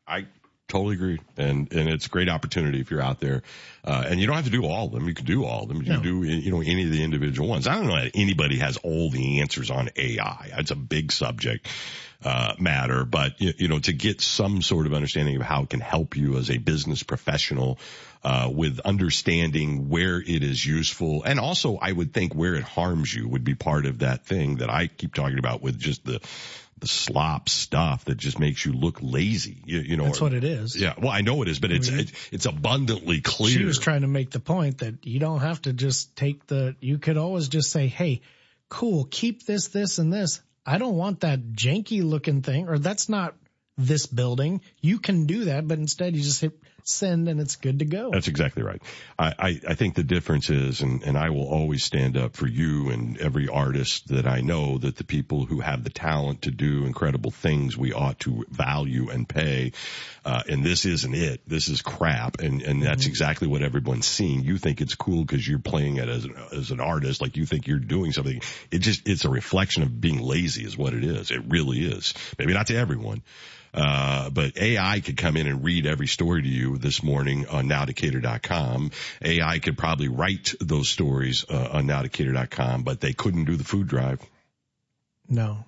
I totally agree. And it's a great opportunity if you're out there. And you don't have to do all of them. You can do all of them. You can do, any of the individual ones. I don't know that anybody has all the answers on AI. It's a big subject matter, but to get some sort of understanding of how it can help you as a business professional, with understanding where it is useful, and also I would think where it harms you would be part of that thing that I keep talking about with just the slop stuff that just makes you look lazy. That's what it is. Yeah, well, I know it is, but it's abundantly clear. She was trying to make the point that you don't have to just you could always just say, hey, cool, keep this, and this. I don't want that janky looking thing, or that's not this building. You can do that, but instead you just hit send and it's good to go. That's exactly right. I think the difference is, and I will always stand up for you and every artist that I know, that the people who have the talent to do incredible things, we ought to value and pay. And this isn't it. This is crap. And that's exactly what everyone's seeing. You think it's cool because you're playing it as an artist, like you think you're doing something. It's a reflection of being lazy is what it is. It really is. Maybe not to everyone. But AI could come in and read every story to you this morning on nowdecatur.com. AI could probably write those stories on nowdecatur.com, but they couldn't do the food drive. No.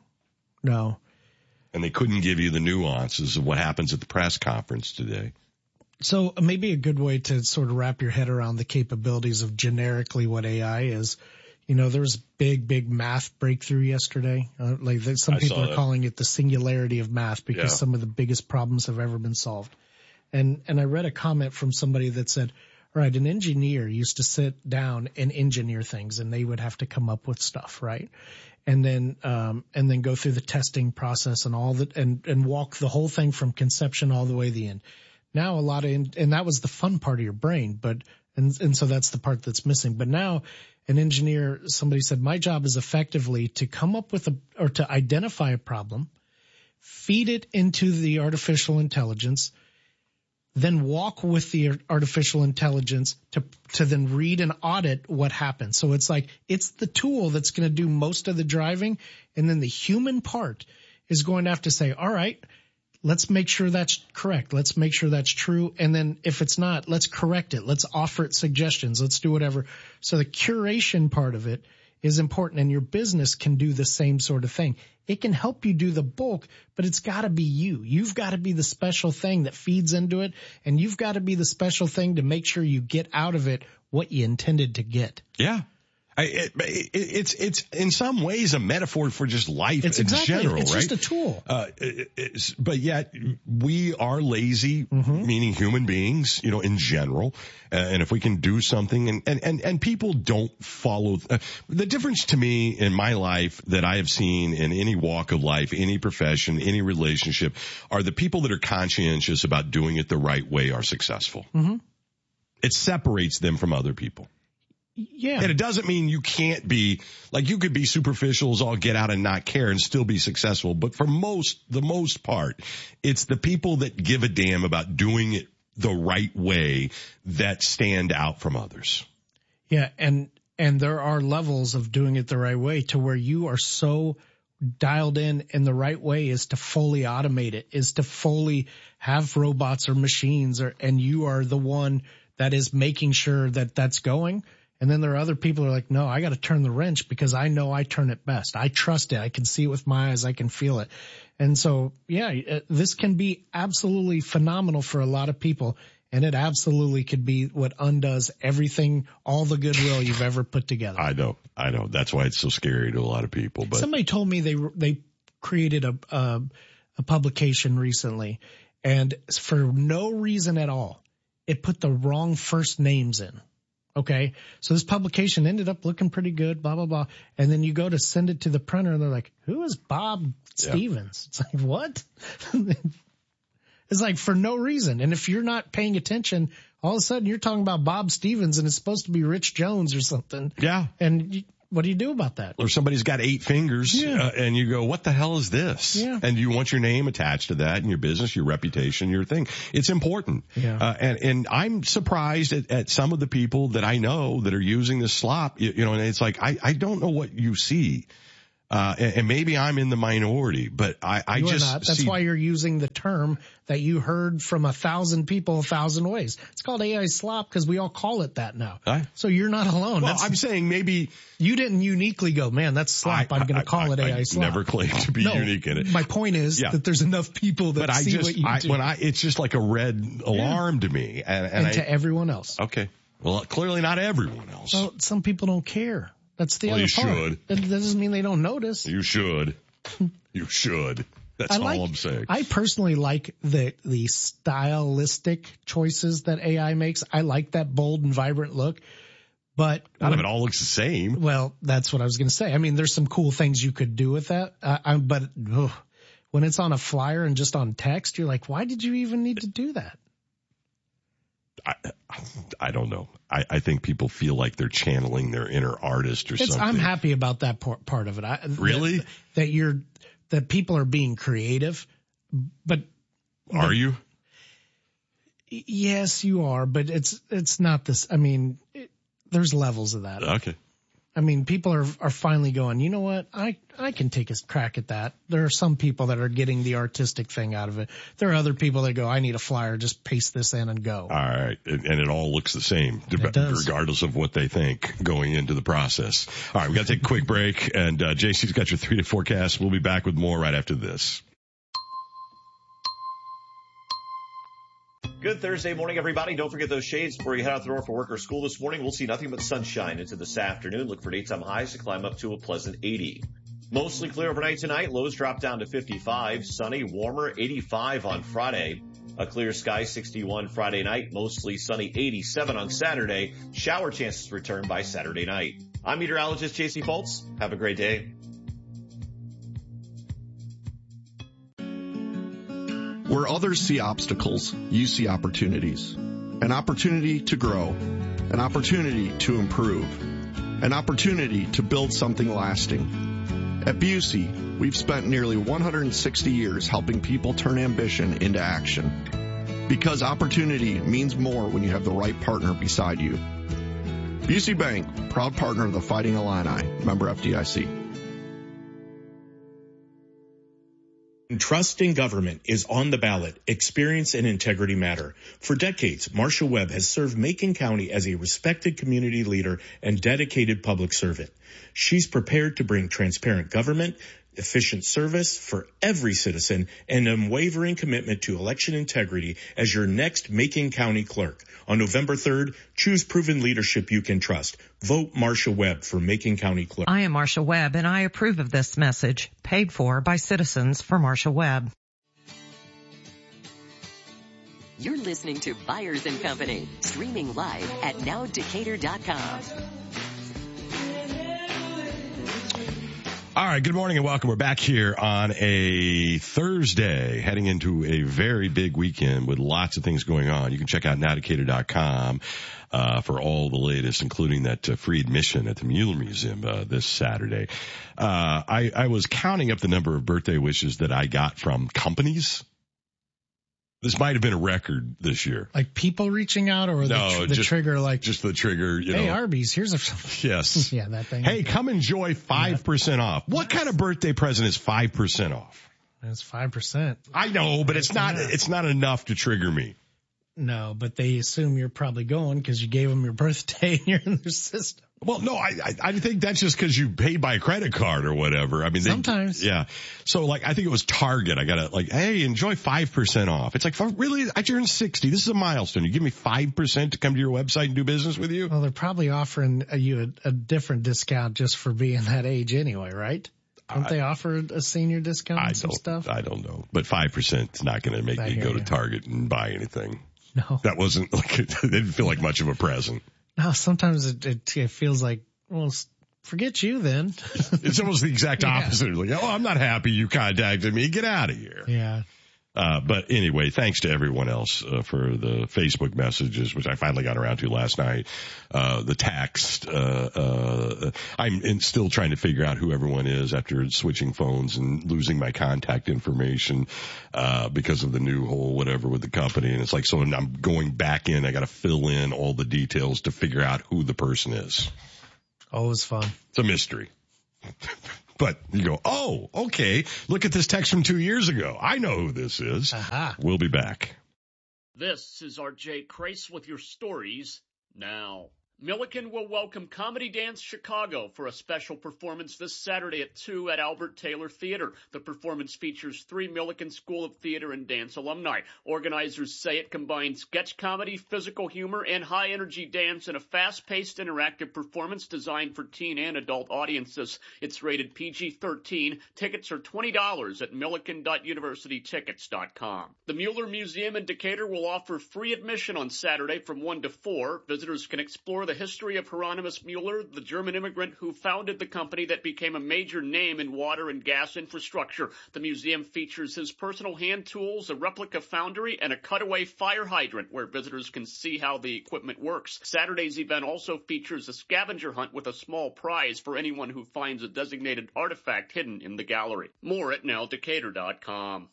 And they couldn't give you the nuances of what happens at the press conference today. So maybe a good way to sort of wrap your head around the capabilities of generically what AI is. There was big math breakthrough yesterday. Some people are calling it the singularity of math because some of the biggest problems have ever been solved. And I read a comment from somebody that said, all right, an engineer used to sit down and engineer things and they would have to come up with stuff, right? And then go through the testing process and all that and walk the whole thing from conception all the way to the end. Now and that was the fun part of your brain, and so that's the part that's missing. But now an engineer, somebody said, my job is effectively to come up with or to identify a problem, feed it into the artificial intelligence, then walk with the artificial intelligence to then read and audit what happened. So it's the tool that's going to do most of the driving. And then the human part is going to have to say, all right, let's make sure that's correct. Let's make sure that's true. And then if it's not, let's correct it. Let's offer it suggestions. Let's do whatever. So the curation part of it is important, and your business can do the same sort of thing. It can help you do the bulk, but it's got to be you. You've got to be the special thing that feeds into it, and you've got to be the special thing to make sure you get out of it what you intended to get. Yeah. It's in some ways a metaphor for just life in general, it's right? It's just a tool. But yet we are lazy, meaning human beings, in general. And if we can do something and people don't follow, the difference to me in my life that I have seen in any walk of life, any profession, any relationship, are the people that are conscientious about doing it the right way are successful. Mm-hmm. It separates them from other people. Yeah. And it doesn't mean you can't be, you could be superficial as all get out and not care and still be successful. But for the most part, it's the people that give a damn about doing it the right way that stand out from others. Yeah. And there are levels of doing it the right way to where you are so dialed in, and the right way is to fully automate it, is to fully have robots or machines, and you are the one that is making sure that that's going. And then there are other people who are like, no, I got to turn the wrench because I know I turn it best. I trust it. I can see it with my eyes. I can feel it. And so, this can be absolutely phenomenal for a lot of people. And it absolutely could be what undoes everything, all the goodwill you've ever put together. I know. That's why it's so scary to a lot of people. But somebody told me they created a publication recently, and for no reason at all, it put the wrong first names in. Okay. So this publication ended up looking pretty good, blah, blah, blah. And then you go to send it to the printer and they're like, who is Bob Stevens? It's like, what? It's for no reason. And if you're not paying attention, all of a sudden you're talking about Bob Stevens and it's supposed to be Rich Jones or something. Yeah. And what do you do about that? Or somebody's got 8 fingers and you go, what the hell is this? Yeah. And you want your name attached to that and your business, your reputation, your thing. It's important. Yeah. And I'm surprised at some of the people that I know that are using this slop, and it's I don't know what you see. And maybe I'm in the minority, but I just not. That's why you're using the term that you heard from 1,000 people 1,000 ways. It's called AI slop because we all call it that now. So you're not alone. Well, I'm saying maybe you didn't uniquely go, man, that's slop. I'm going to call it AI slop. I never claimed to be unique in it. My point is that there's enough people that see what you do. It's just like a red alarm to me. And to everyone else. Okay. Well, clearly not everyone else. Well, some people don't care. That's the other part. You should. That doesn't mean they don't notice. You should. You should. That's all I'm saying. I personally like the stylistic choices that AI makes. I like that bold and vibrant look. But none of it all looks the same. Well, that's what I was going to say. I mean, there's some cool things you could do with that. But when it's on a flyer and just on text, you're like, why did you even need to do that? I don't know. I think people feel like they're channeling their inner artist or something. I'm happy about that part of it. Really? That people are being creative, but. Are you? Yes, you are, but it's not this. I mean, there's levels of that. Okay. I mean, people are finally going, you know what? I can take a crack at that. There are some people that are getting the artistic thing out of it. There are other people that go, I need a flyer, just paste this in and go. All right. And it all looks the same, regardless of what they think going into the process. All right. We got to take a quick break, and JC's got your 3-day forecast. We'll be back with more right after this. Good Thursday morning, everybody. Don't forget those shades before you head out the door for work or school this morning. We'll see nothing but sunshine into this afternoon. Look for daytime highs to climb up to a pleasant 80. Mostly clear overnight tonight. Lows drop down to 55. Sunny, warmer, 85 on Friday. A clear sky, 61 Friday night. Mostly sunny, 87 on Saturday. Shower chances return by Saturday night. I'm meteorologist J.C. Foltz. Have a great day. Where others see obstacles, you see opportunities. An opportunity to grow. An opportunity to improve. An opportunity to build something lasting. At Busey, we've spent nearly 160 years helping people turn ambition into action. Because opportunity means more when you have the right partner beside you. Busey Bank, proud partner of the Fighting Illini, member FDIC. Trust in government is on the ballot. Experience and integrity matter. For decades, Marsha Webb has served Macon County as a respected community leader and dedicated public servant. She's prepared to bring transparent government, efficient service for every citizen, and unwavering commitment to election integrity as your next Macon County clerk. On November 3rd, choose proven leadership you can trust. Vote Marsha Webb for Macon County clerk. I am Marsha Webb, and I approve of this message, paid for by Citizens for Marsha Webb. You're listening to Byers & Company, streaming live at nowdecatur.com. All right, good morning and welcome. We're back here on a Thursday, heading into a very big weekend with lots of things going on. You can check out nowdecatur.com for all the latest, including that free admission at the Mueller Museum this Saturday. I was counting up the number of birthday wishes that I got from companies. This might have been a record this year. Like people reaching out, or the trigger, like just the trigger. Hey, Arby's, here's a yes, yeah, that thing. Hey, come enjoy 5% off. What kind of birthday present is 5% off? It's 5%. I know, but it's not. It's not enough to trigger me. No, but they assume you're probably going because you gave them your birthday and you're in their system. Well, no, I think that's just because you paid by a credit card or whatever. I mean, sometimes. Yeah. So like, I think it was Target. I got to like, hey, enjoy 5% off. It's like, really? I turned 60. This is a milestone. You give me 5% to come to your website and do business with you? Well, they're probably offering you a different discount just for being that age anyway, right? Don't they offer a senior discount and some stuff? I don't know. But 5% is not going to make me go to Target and buy anything. No. That wasn't like, it didn't feel like much of a present. No, sometimes it feels like, well, forget you then. It's almost the exact opposite. Like, oh, I'm not happy you contacted me. Get out of here. Yeah. But anyway, thanks to everyone else for the Facebook messages, which I finally got around to last night. The text. I'm still trying to figure out who everyone is after switching phones and losing my contact information because of the new whole whatever with the company. And it's like, so I'm going back in. I got to fill in all the details to figure out who the person is. Always fun. It's a mystery. But you go, oh, okay, look at this text from 2 years ago. I know who this is. Aha. We'll be back. This is R.J. Crace with your stories now. Milliken will welcome Comedy Dance Chicago for a special performance this Saturday at 2 at Albert Taylor Theater. The performance features 3 Milliken School of Theater and Dance alumni. Organizers say it combines sketch comedy, physical humor, and high-energy dance in a fast-paced interactive performance designed for teen and adult audiences. It's rated PG-13. Tickets are $20 at milliken.universitytickets.com. The Mueller Museum in Decatur will offer free admission on Saturday from 1 to 4. Visitors can explore the history of Hieronymus Mueller, the German immigrant who founded the company that became a major name in water and gas infrastructure. The museum features his personal hand tools, a replica foundry, and a cutaway fire hydrant where visitors can see how the equipment works. Saturday's event also features a scavenger hunt with a small prize for anyone who finds a designated artifact hidden in the gallery. More at nowdecatur.com.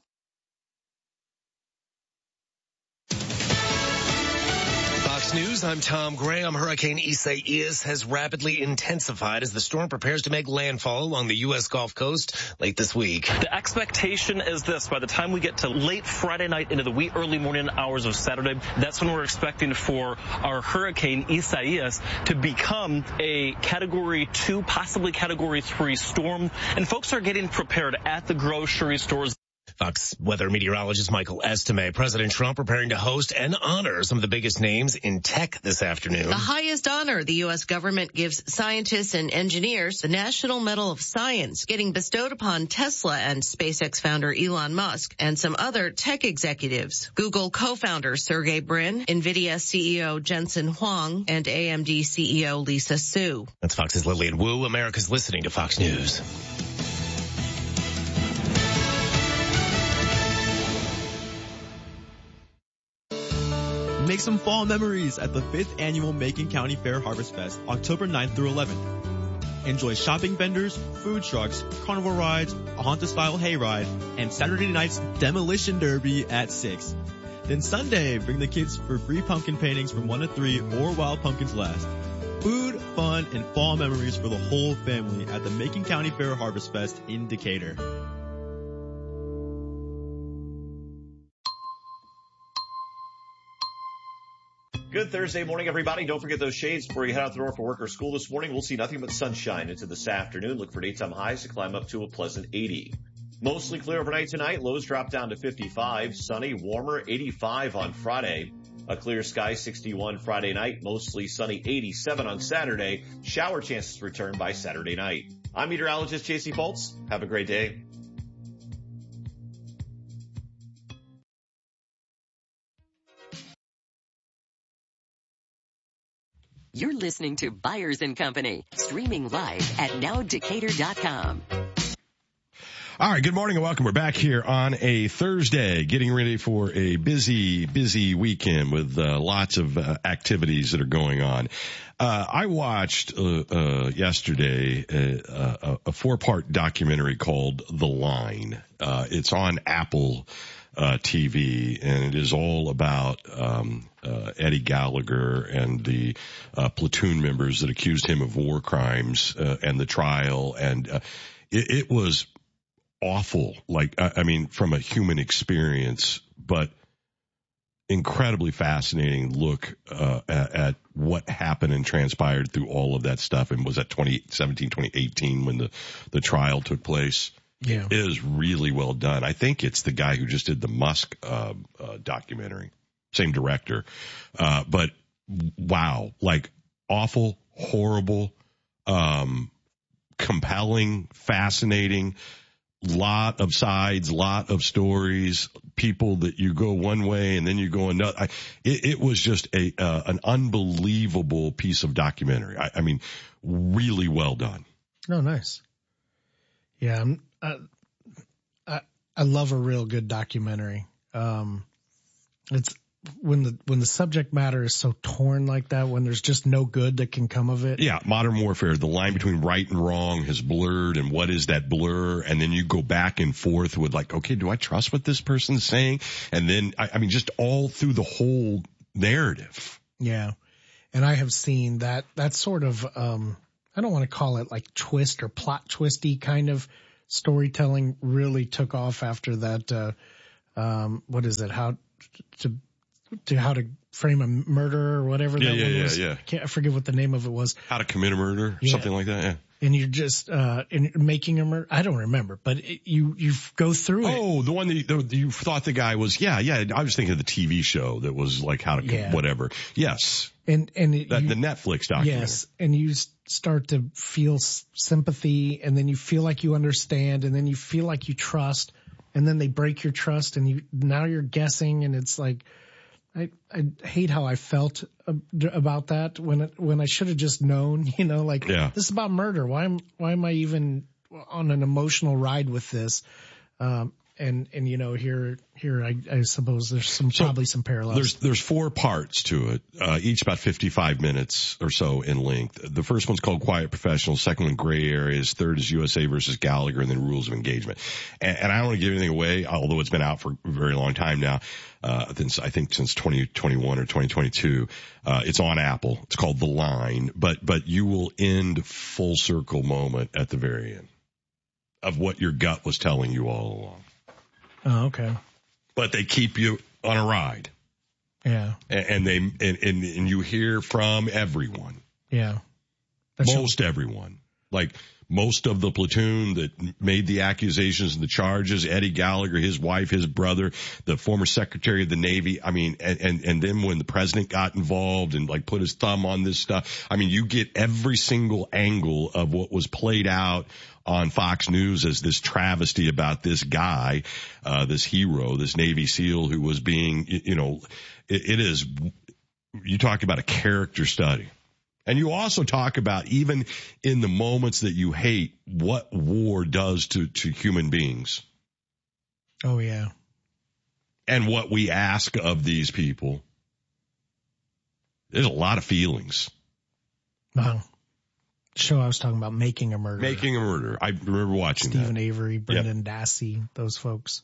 Fox News, I'm Tom Graham. Hurricane Isaias has rapidly intensified as the storm prepares to make landfall along the U.S. Gulf Coast late this week. The expectation is this: by the time we get to late Friday night into the wee early morning hours of Saturday, that's when we're expecting for our Hurricane Isaias to become a Category 2, possibly Category 3 storm. And folks are getting prepared at the grocery stores. Fox weather meteorologist Michael Estime. President Trump preparing to host and honor some of the biggest names in tech this afternoon. The highest honor the U.S. government gives scientists and engineers, the National Medal of Science, getting bestowed upon Tesla and SpaceX founder Elon Musk and some other tech executives. Google co-founder Sergey Brin, NVIDIA CEO Jensen Huang, and AMD CEO Lisa Su. That's Fox's Lillian Wu. America's listening to Fox News. Make some fall memories at the 5th Annual Macon County Fair Harvest Fest, October 9th through 11th. Enjoy shopping vendors, food trucks, carnival rides, a Haunted-style hayride, and Saturday night's Demolition Derby at 6. Then Sunday, bring the kids for free pumpkin paintings from 1 to 3 or while pumpkins last. Food, fun, and fall memories for the whole family at the Macon County Fair Harvest Fest in Decatur. Good Thursday morning, everybody. Don't forget those shades before you head out the door for work or school this morning. We'll see nothing but sunshine into this afternoon. Look for daytime highs to climb up to a pleasant 80. Mostly clear overnight tonight. Lows drop down to 55. Sunny, warmer, 85 on Friday. A clear sky, 61 Friday night. Mostly sunny, 87 on Saturday. Shower chances return by Saturday night. I'm meteorologist J.C. Foltz. Have a great day. You're listening to Byers & Company, streaming live at nowdecatur.com. All right, good morning and welcome. We're back here on a Thursday, getting ready for a busy weekend with lots of activities that are going on. I watched yesterday a 4-part documentary called The Line. It's on Apple TV, and it is all about Eddie Gallagher and the platoon members that accused him of war crimes and the trial. And it was awful, like, I mean, from a human experience, but incredibly fascinating look at what happened and transpired through all of that stuff. And was that 2017, 2018 when the trial took place? Yeah. It is really well done. I think it's the guy who just did the Musk documentary. Same director. But wow, like awful, horrible, compelling, fascinating, lot of sides, lot of stories, people that you go one way and then you go another. It was just an unbelievable piece of documentary. I mean, really well done. Oh, nice. Yeah. I love a real good documentary. It's when the subject matter is so torn like that, when there's just no good that can come of it. Yeah. Modern warfare, the line between right and wrong has blurred, and what is that blur? And then you go back and forth with like, okay, do I trust what this person's saying? And then, I mean, just all through the whole narrative. Yeah. And I have seen that sort of, I don't want to call it like twist or plot twisty kind of storytelling really took off after that. What is it? How to frame a murder or whatever that one was. Yeah. I forget what the name of it was. How to commit a murder, something like that. Yeah. And you're just making a murder. I don't remember, but you go through it. Oh, the one that you thought the guy was. Yeah. I was thinking of the TV show that was like how to whatever. Yes. And the Netflix documentary. Yes, and you start to feel sympathy, and then you feel like you understand, and then you feel like you trust, and then they break your trust, and now you're guessing, and it's like. I hate how I felt about that when I should have just known, this is about murder. Why am I even on an emotional ride with this? And here I suppose there's probably some parallels. There's 4 parts to it, each about 55 minutes or so in length. The first one's called Quiet Professional. Second one, Gray Areas. Third is USA versus Gallagher, and then Rules of Engagement. And I don't want to give anything away, although it's been out for a very long time now. I think since 2021 or 2022. It's on Apple. It's called The Line, but you will end full circle moment at the very end of what your gut was telling you all along. Oh, okay. But they keep you on a ride. Yeah. And you hear from everyone. Yeah. Most everyone. Like most of the platoon that made the accusations and the charges, Eddie Gallagher, his wife, his brother, the former Secretary of the Navy. I mean, and then when the president got involved and like put his thumb on this stuff, I mean, you get every single angle of what was played out on Fox News as this travesty about this guy, this hero, this Navy SEAL who was being, it is, you talk about a character study. And you also talk about, even in the moments that you hate, what war does to human beings. Oh, yeah. And what we ask of these people. There's a lot of feelings. Wow. Show I was talking about, Making a Murderer. Making a Murderer. I remember watching Stephen Avery, Brendan Dassey, those folks.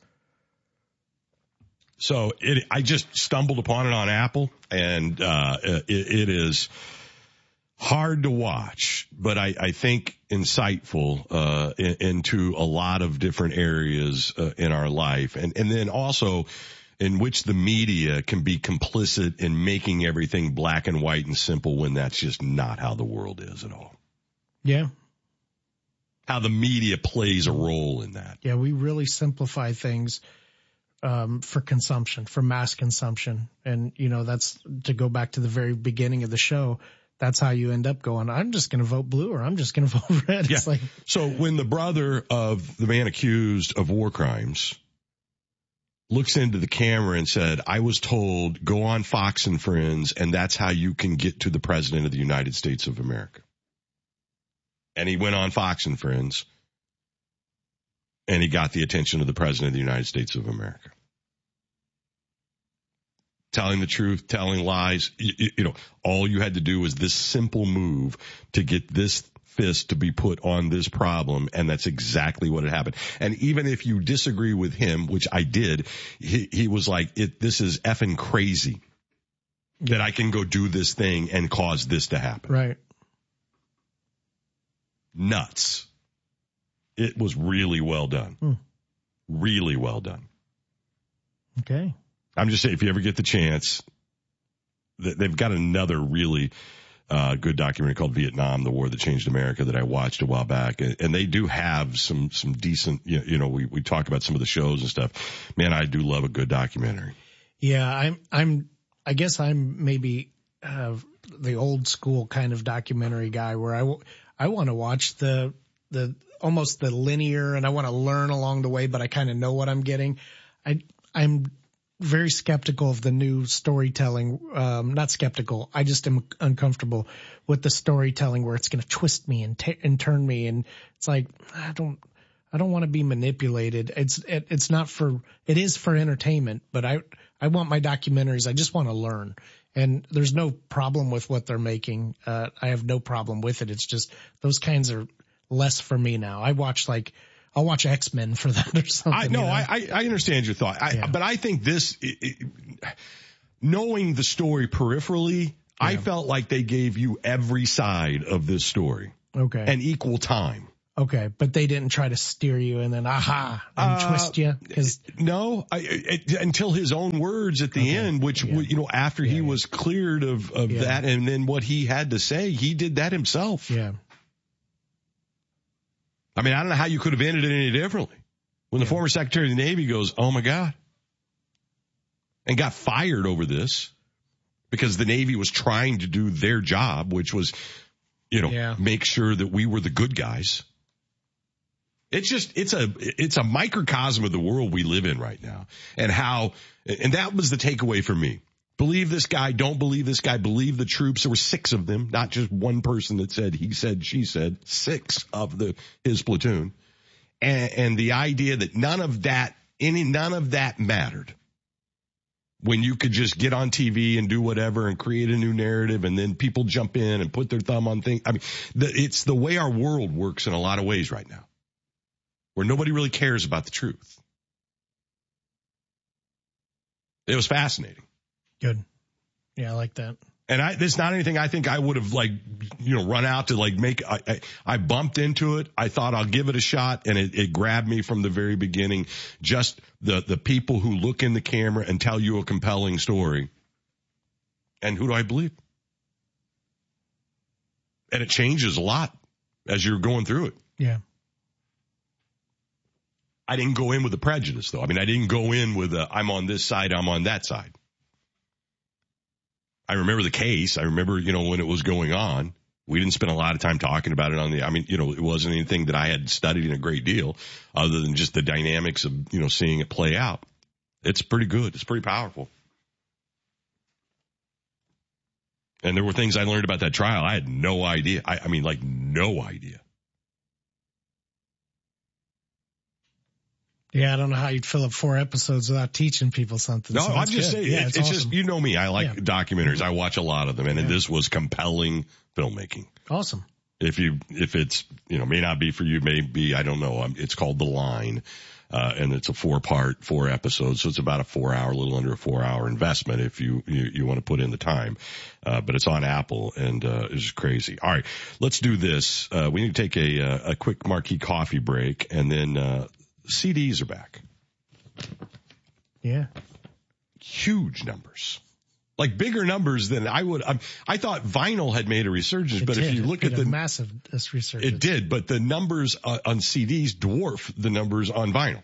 So I just stumbled upon it on Apple, and it is hard to watch, but I think insightful into a lot of different areas in our life, and then also in which the media can be complicit in making everything black and white and simple when that's just not how the world is at all. Yeah. How the media plays a role in that. Yeah, we really simplify things for consumption, for mass consumption. And, that's to go back to the very beginning of the show. That's how you end up going, I'm just going to vote blue or I'm just going to vote red. Yeah. It's like, so when the brother of the man accused of war crimes looks into the camera and said, I was told go on Fox and Friends, and that's how you can get to the president of the United States of America. And he went on Fox and Friends, and he got the attention of the president of the United States of America. Telling the truth, telling lies, all you had to do was this simple move to get this fist to be put on this problem, and that's exactly what had happened. And even if you disagree with him, which I did, he was like, this is effing crazy that I can go do this thing and cause this to happen. Right. Nuts. It was really well done. Really well done. Okay. I'm just saying, if you ever get the chance, they've got another really good documentary called Vietnam, the War That Changed America, that I watched a while back. And they do have some decent, we talk about some of the shows and stuff. Man, I do love a good documentary. Yeah, I guess I'm maybe the old school kind of documentary guy where I want to watch the almost the linear, and I want to learn along the way, but I kind of know what I'm getting. I'm very skeptical of the new storytelling. Not skeptical. I just am uncomfortable with the storytelling where it's going to twist me and turn me. And it's like, I don't want to be manipulated. It is for entertainment, but I want my documentaries. I just want to learn. And there's no problem with what they're making. I have no problem with it. It's just those kinds are less for me now. I'll watch X-Men for that or something. I understand your thought. But I think this, knowing the story peripherally, I felt like they gave you every side of this story. Okay. And equal time. Okay, but they didn't try to steer you and then twist you? No, until his own words at the end, which, after he was cleared of that, and then what he had to say, he did that himself. Yeah. I mean, I don't know how you could have ended it any differently. When the former Secretary of the Navy goes, oh my God, and got fired over this because the Navy was trying to do their job, which was, make sure that we were the good guys. It's a microcosm of the world we live in right now, and that was the takeaway for me. Believe this guy, don't believe this guy, believe the troops. There were 6 of them, not just one person that said, he said, she said, 6 of his platoon. And the idea that none of that mattered when you could just get on TV and do whatever and create a new narrative, and then people jump in and put their thumb on things. I mean, it's the way our world works in a lot of ways right now, where nobody really cares about the truth. It was fascinating. Good. Yeah, I like that. And it's not anything I think I would have run out to make. I bumped into it. I thought I'll give it a shot, and it grabbed me from the very beginning. Just the people who look in the camera and tell you a compelling story. And who do I believe? And it changes a lot as you're going through it. Yeah. I didn't go in with a prejudice, though. I mean, I didn't go in with I'm on this side, I'm on that side. I remember the case. I remember, when it was going on. We didn't spend a lot of time talking about it it wasn't anything that I had studied in a great deal other than just the dynamics of, seeing it play out. It's pretty good. It's pretty powerful. And there were things I learned about that trial. I had no idea. No idea. Yeah, I don't know how you'd fill up 4 episodes without teaching people something. No, so I'm just saying, it's awesome. Just, me, I like documentaries. I watch a lot of them, and this was compelling filmmaking. Awesome. If it's, may not be for you, maybe, I don't know. It's called The Line, and it's a 4-part, 4 episodes, so it's about a 4-hour, a little under a 4-hour investment if you want to put in the time. But it's on Apple, and it's just crazy. All right, let's do this. We need to take a quick marquee coffee break, and then CDs are back. Yeah. Huge numbers. Like bigger numbers than I would. I thought vinyl had made a resurgence, but if you look at the massive resurgence. It did, but the numbers on CDs dwarf the numbers on vinyl.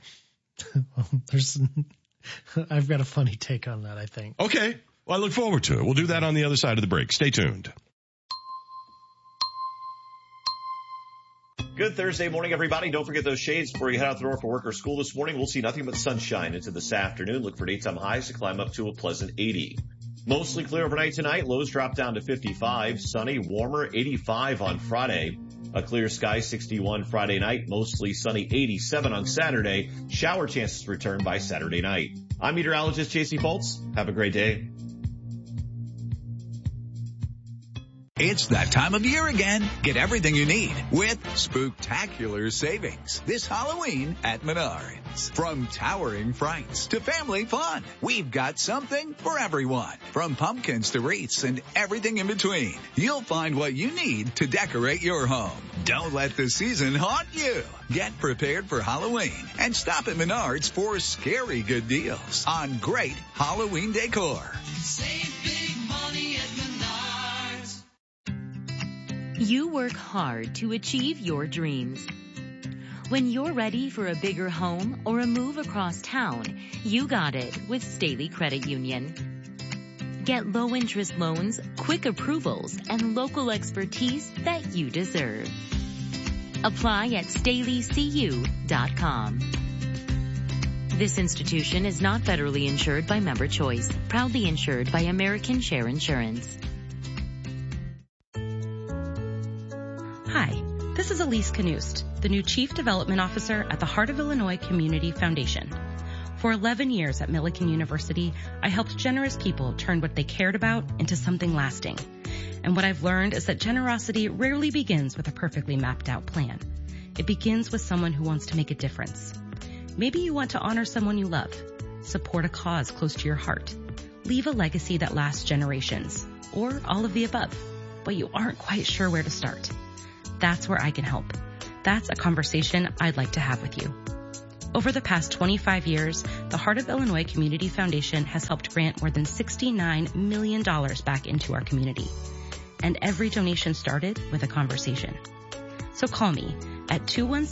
I've got a funny take on that, I think. Okay. Well, I look forward to it. We'll do that on the other side of the break. Stay tuned. Good Thursday morning, everybody. Don't forget those shades before you head out the door for work or school this morning. We'll see nothing but sunshine into this afternoon. Look for daytime highs to climb up to a pleasant 80. Mostly clear overnight tonight. Lows drop down to 55. Sunny, warmer, 85 on Friday. A clear sky, 61 Friday night. Mostly sunny, 87 on Saturday. Shower chances return by Saturday night. I'm meteorologist J.C. Foltz. Have a great day. It's that time of year again. Get everything you need with Spooktacular Savings this Halloween at Menards. From towering frights to family fun, we've got something for everyone. From pumpkins to wreaths and everything in between, you'll find what you need to decorate your home. Don't let the season haunt you. Get prepared for Halloween and stop at Menards for scary good deals on great Halloween decor. Save big money at Menards. You work hard to achieve your dreams. When you're ready for a bigger home or a move across town, you got it with Staley Credit Union. Get low-interest loans, quick approvals, and local expertise that you deserve. Apply at StaleyCU.com. This institution is not federally insured by Member Choice, proudly insured by American Share Insurance. Hi, this is Elise Knust, the new Chief Development Officer at the Heart of Illinois Community Foundation. For 11 years at Millikan University, I helped generous people turn what they cared about into something lasting. And what I've learned is that generosity rarely begins with a perfectly mapped out plan. It begins with someone who wants to make a difference. Maybe you want to honor someone you love, support a cause close to your heart, leave a legacy that lasts generations, or all of the above, but you aren't quite sure where to start. That's where I can help. That's a conversation I'd like to have with you. Over the past 25 years, the Heart of Illinois Community Foundation has helped grant more than $69 million back into our community. And every donation started with a conversation. So call me at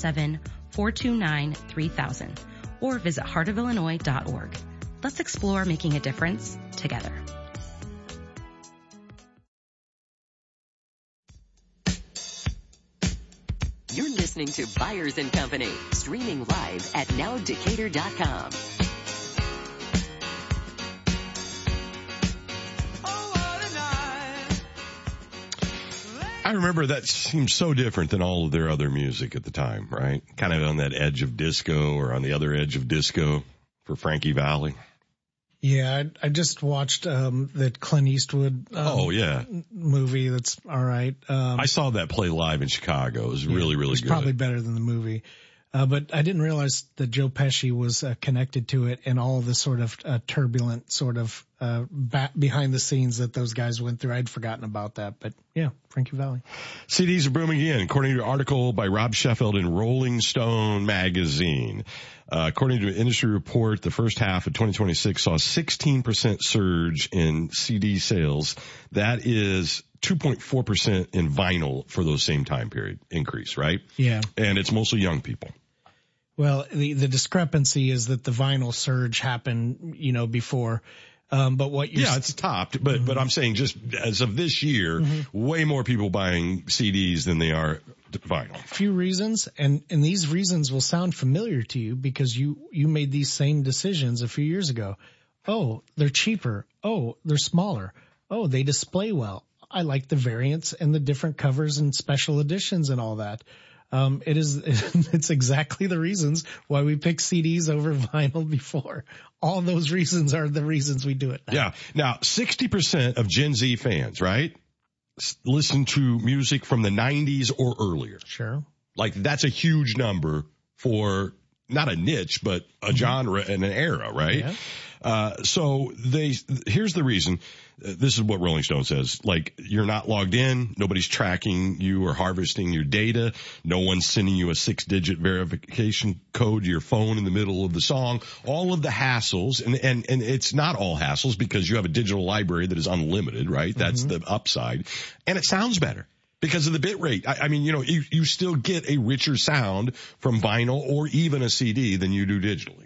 217-429-3000 or visit heartofillinois.org. Let's explore making a difference together. You're listening to Byers & Company, streaming live at nowdecatur.com. I remember that seemed so different than all of their other music at the time, right? Kind of on that edge of disco or on the other edge of disco for Frankie Valli. Yeah, I just watched that Clint Eastwood movie that's all right. I saw that play live in Chicago. It was really good. Probably better than the movie. But I didn't realize that Joe Pesci was connected to it and all of the sort of turbulent sort of behind the scenes that those guys went through. I'd forgotten about that. But yeah, Frankie Valli. CDs are booming again, according to an article by Rob Sheffield in Rolling Stone magazine. According to an industry report, the first half of 2026 saw a 16% surge in CD sales. That is 2.4% in vinyl for those same time period increase, right? Yeah. And it's mostly young people. Well, the discrepancy is that the vinyl surge happened, before. But what you're it's topped, but I'm saying just as of this year, way more people buying CDs than they are vinyl. A few reasons, and these reasons will sound familiar to you because you made these same decisions a few years ago. Oh, they're cheaper. Oh, they're smaller. Oh, they display well. I like the variants and the different covers and special editions and all that. It's exactly the reasons why we pick CDs over vinyl before. All those reasons are the reasons we do it now. Yeah. Now, 60% of Gen Z fans, right, listen to music from the 90s or earlier. Sure. Like, that's a huge number for not a niche, but a genre and an era, right? Yeah. So here's the reason. This is what Rolling Stone says. Like, you're not logged in. Nobody's tracking you or harvesting your data. No one's sending you a 6-digit verification code to your phone in the middle of the song. All of the hassles, and it's not all hassles because you have a digital library that is unlimited, right? That's the upside. And it sounds better because of the bit rate. I mean, you still get a richer sound from vinyl or even a CD than you do digitally.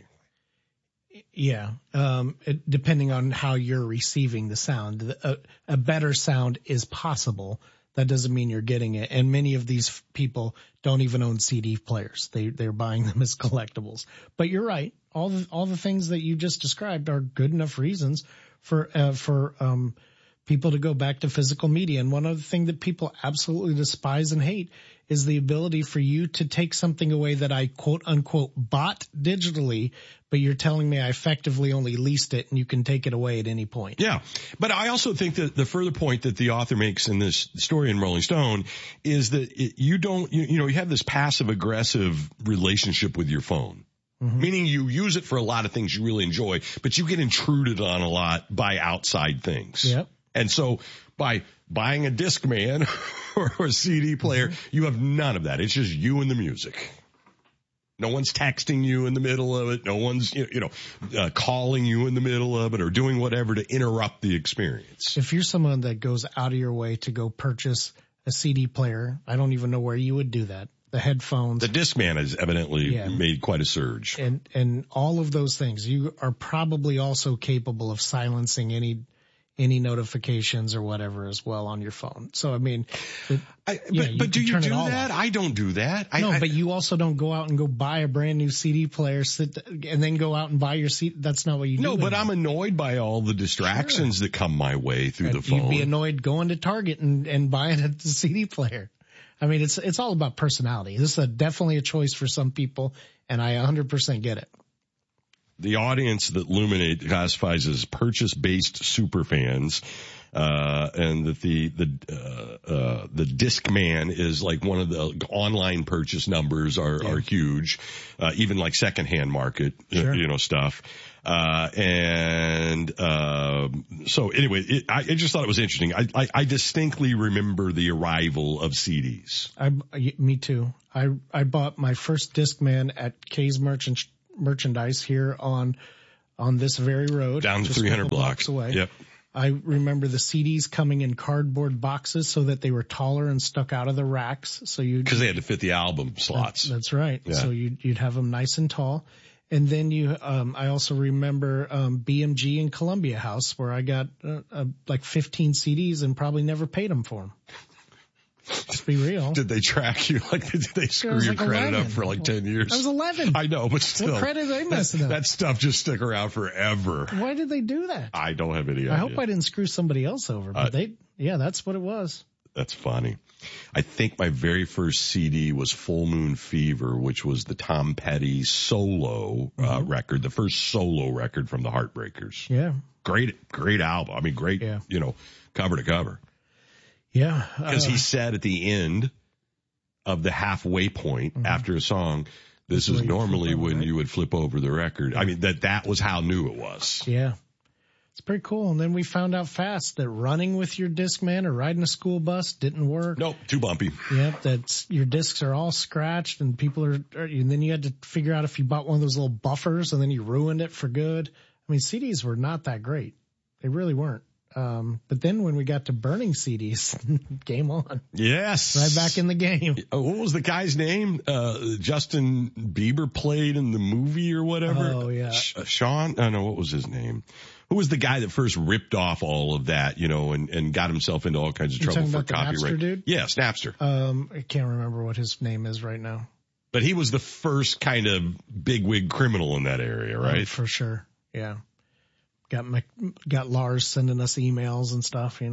Yeah, depending on how you're receiving the sound, a better sound is possible. That doesn't mean you're getting it. And many of these people don't even own CD players. They're buying them as collectibles. But you're right. All the things that you just described are good enough reasons for people to go back to physical media. And one other thing that people absolutely despise and hate is the ability for you to take something away that I quote unquote bought digitally, but you're telling me I effectively only leased it and you can take it away at any point. Yeah. But I also think that the further point that the author makes in this story in Rolling Stone is that you have this passive aggressive relationship with your phone. Meaning you use it for a lot of things you really enjoy, but you get intruded on a lot by outside things. Yep. And so by buying a Discman or a CD player, you have none of that. It's just you and the music. No one's texting you in the middle of it. No one's, calling you in the middle of it or doing whatever to interrupt the experience. If you're someone that goes out of your way to go purchase a CD player, I don't even know where you would do that. The headphones. The Discman has evidently made quite a surge. And all of those things, you are probably also capable of silencing any notifications or whatever as well on your phone. So, I mean, but do you do that? I don't do that. But you also don't go out and go buy a brand new CD player, and then go out and buy your CD. That's not what you do. No, but I'm annoyed by all the distractions that come my way through the phone. You'd be annoyed going to Target and buying a CD player. I mean, it's all about personality. This is definitely a choice for some people, and I 100% get it. The audience that Luminate classifies as purchase-based superfans, and that the Discman is like one of the online purchase numbers are huge, even like secondhand market, stuff. So So anyway, I just thought it was interesting. I distinctly remember the arrival of CDs. Me too. I bought my first Discman at Kay's Merchandise here on this very road. Down just 300 blocks away. Yep. I remember the CDs coming in cardboard boxes so that they were taller and stuck out of the racks. So because they had to fit the album slots. That's right. Yeah. So you'd have them nice and tall. And then I also remember, BMG and Columbia House where I got, like 15 CDs and probably never paid them for them. Let's be real. Did they track you? Like, did they screw your credit 11. up for like 10 years? I was 11. I know, but still. What credit are they messing up? That stuff just stuck around forever. Why did they do that? I don't have any idea. I hope I didn't screw somebody else over, but that's what it was. That's funny. I think my very first CD was Full Moon Fever, which was the Tom Petty solo record, the first solo record from the Heartbreakers. Yeah. Great album. I mean, great, cover to cover. Yeah. Because he said at the end of the halfway point after a song, this is normally when you would flip over the record. I mean, that was how new it was. Yeah. It's pretty cool. And then we found out fast that running with your Discman or riding a school bus didn't work. Nope, too bumpy. Yep, your discs are all scratched and and then you had to figure out if you bought one of those little buffers and then you ruined it for good. I mean, CDs were not that great. They really weren't. But then when we got to burning CDs, game on. Yes. Right back in the game. What was the guy's name? Justin Bieber played in the movie or whatever. Oh, yeah. Sean? I don't know. What was his name? Who was the guy that first ripped off all of that, and got himself into all kinds of trouble for copyright? Napster dude? Yes, Napster. I can't remember what his name is right now. But he was the first kind of bigwig criminal in that area, right? For sure. Yeah. Got Lars sending us emails and stuff,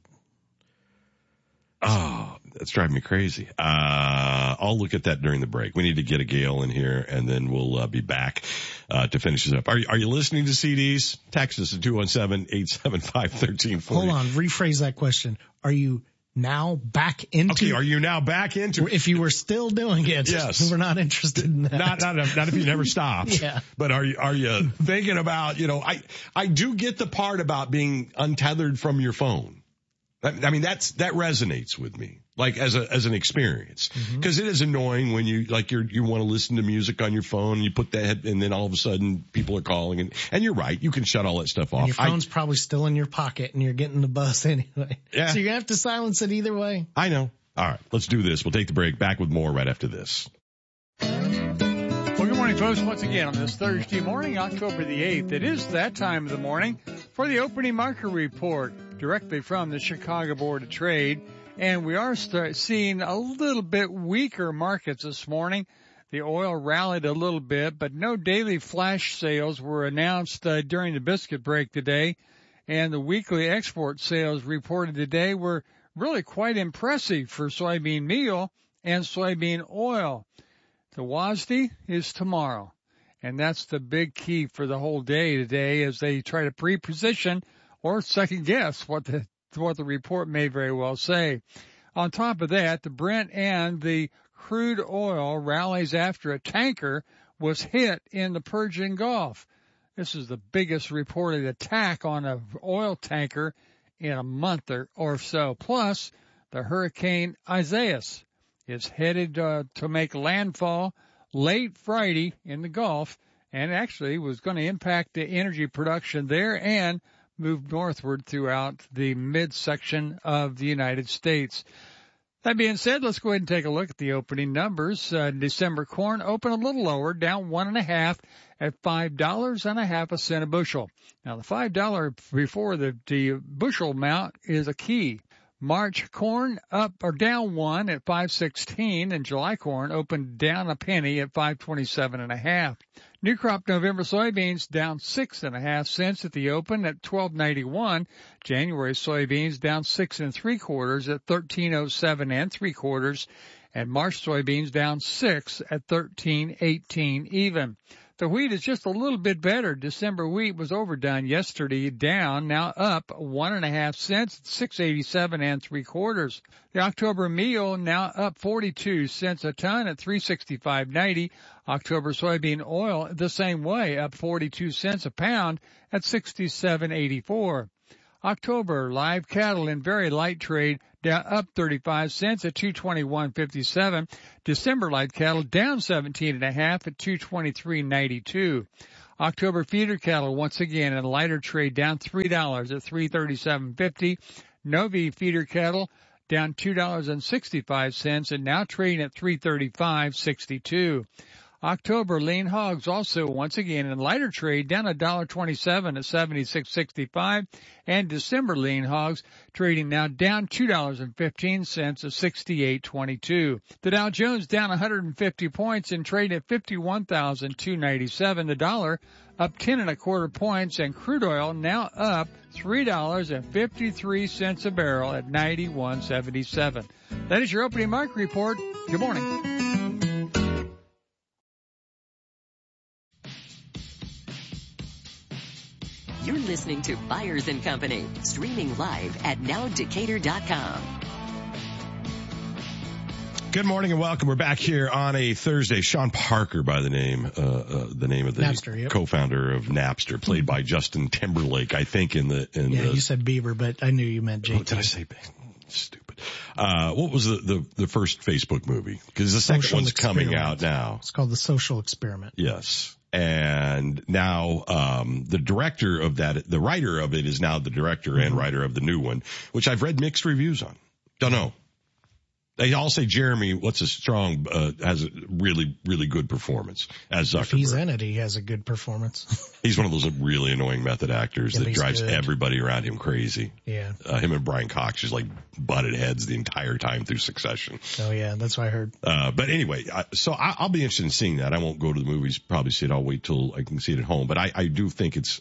Oh, that's driving me crazy. I'll look at that during the break. We need to get a Gail in here and then we'll be back to finish this up. Are you listening to CDs? Text us at 217-875-1340. Hold on, rephrase that question. Are you now back into? Okay, are you now back into? If you were still doing it, yes, we're not interested in that. Not if you never stopped. Yeah. But are you thinking about? I do get the part about being untethered from your phone. I mean, that resonates with me, like as an experience, because it is annoying when you want to listen to music on your phone and you put that, and then all of a sudden people are calling and you're right. You can shut all that stuff off. And your phone's probably still in your pocket and you're getting the bus anyway. Yeah. So you're going to have to silence it either way. I know. All right. Let's do this. We'll take the break. Back with more right after this. Well, good morning, folks. Once again, on this Thursday morning, October the 8th, it is that time of the morning for the opening market report directly from the Chicago Board of Trade. And we are seeing a little bit weaker markets this morning. The oil rallied a little bit, but no daily flash sales were announced during the biscuit break today. And the weekly export sales reported today were really quite impressive for soybean meal and soybean oil. The WASDE is tomorrow, and that's the big key for the whole day today as they try to pre-position or second guess what the report may very well say. On top of that, the Brent and the crude oil rallies after a tanker was hit in the Persian Gulf. This is the biggest reported attack on an oil tanker in a month or so. Plus, the Hurricane Isaias is headed to make landfall late Friday in the Gulf, and actually was going to impact the energy production there and move northward throughout the midsection of the United States. That being said, let's go ahead and take a look at the opening numbers. December corn opened a little lower, down 1.5 at $5.50 a bushel. Now, the $5 before the bushel amount is a key. March corn up or down 1 at $5.16, and July corn opened down a penny at $5.27.5. New crop November soybeans down 6.5 cents at the open at $12.91. January soybeans down 6 3/4 at $13.07 3/4, and March soybeans down 6 at $13.18 even. The wheat is just a little bit better. December wheat was overdone yesterday, down, now up 1.5 cents, 6.87 3/4. The October meal now up 42 cents a ton at $365.90. October soybean oil the same way, up 42 cents a pound at $67.84. October live cattle in very light trade down up 35 cents at 221.57. December light cattle down 17.5 at 223.92. October feeder cattle once again in lighter trade down $3 at 337.50. Novi feeder cattle down $2.65 and now trading at 335.62. October lean hogs also once again in lighter trade down $1.27 at 76.65, and December lean hogs trading now down $2.15 at 68.22. The Dow Jones down 150 points and trading at 51,297. The dollar up 10.25 points, and crude oil now up $3.53 a barrel at 91.77. That is your opening market report. Good morning. You're listening to Byers & Company, streaming live at nowdecatur.com. Good morning and welcome. We're back here on a Thursday. Sean Parker, by the name of the Napster, yep. Co-founder of Napster, played by Justin Timberlake, I think you said Bieber, but I knew you meant JT. What did I say? Stupid. What was the first Facebook movie? Because the second one's coming out now. It's called The Social Experiment. Yes. And now, the director of that, the writer of it is now the director and writer of the new one, which I've read mixed reviews on. Don't know. They all say Jeremy, Strong, has a really, really good performance as Zuckerberg. If he's in it, he has a good performance. He's one of those really annoying method actors that drives everybody around him crazy. Yeah. Him and Brian Cox just like butted heads the entire time through Succession. Oh yeah, that's what I heard. But anyway, so I'll be interested in seeing that. I won't go to the movies, probably see it. I'll wait till I can see it at home. But I do think it's,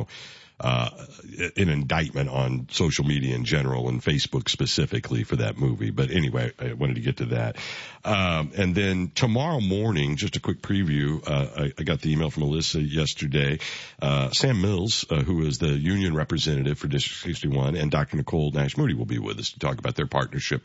an indictment on social media in general and Facebook specifically for that movie. But anyway, I wanted to get to that. And then tomorrow morning, just a quick preview, I got the email from Alyssa yesterday. Sam Mills, who is the union representative for District 61, and Dr. Nicole Nash Moody will be with us to talk about their partnership.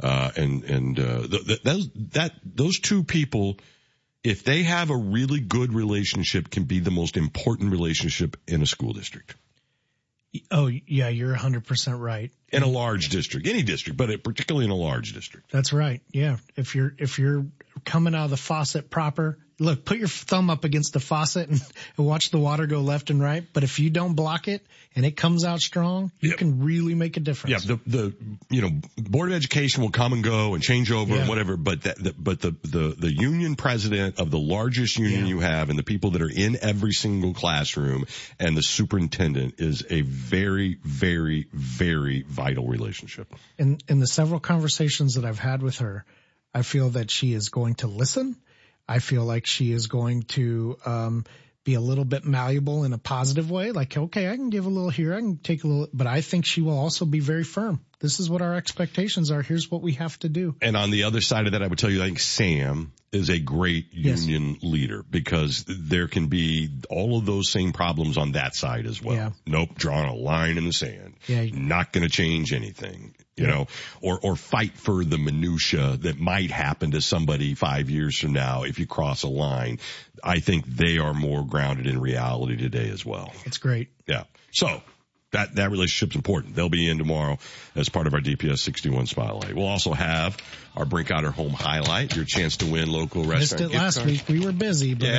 Those two people, if they have a really good relationship, can be the most important relationship in a school district. Oh, yeah, you're 100% right. In a large district, any district, but particularly in a large district. That's right. Yeah. If you're coming out of the faucet proper, look, put your thumb up against the faucet and watch the water go left and right. But if you don't block it and it comes out strong, you can really make a difference. Yeah. The Board of Education will come and go and change over and whatever. But the union president of the largest union you have and the people that are in every single classroom and the superintendent is a very, very, very vital relationship. In the several conversations that I've had with her, I feel that she is going to listen. I feel like she is going to be a little bit malleable in a positive way. Like, okay, I can give a little here, I can take a little, but I think she will also be very firm. This is what our expectations are. Here's what we have to do. And on the other side of that, I would tell you, I think Sam is a great union leader because there can be all of those same problems on that side as well. Yeah. Nope, drawing a line in the sand. Yeah. Not going to change anything. You know, or fight for the minutia that might happen to somebody 5 years from now if you cross a line. I think they are more grounded in reality today as well. It's great. Yeah. So that relationship's important. They'll be in tomorrow as part of our DPS 61 Spotlight. We'll also have our Brinkotter Home Highlight, your chance to win local restaurant. Missed it last week. We were busy. But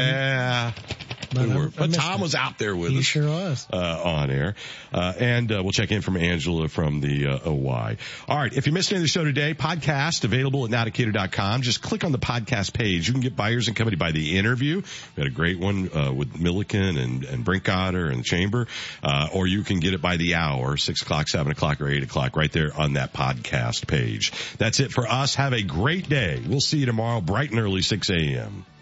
but Tom was out there with us. He sure was. On air. And we'll check in from Angela from the OY. All right. If you missed any of the show today, podcast available at nowdecatur.com. Just click on the podcast page. You can get Byers and Company by the interview. We had a great one with Milliken and Brinkotter and the Chamber. Or you can get it by the hour, 6 o'clock, 7 o'clock, or 8 o'clock, right there on that podcast page. That's it for us. Have a great day. We'll see you tomorrow, bright and early, 6 a.m.